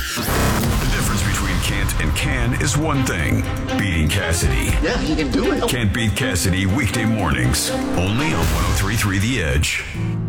The difference between can't and can is one thing: beating Cassidy. Yeah, he can do it. Can't Beat Cassidy weekday mornings, only on 103.3 The Edge.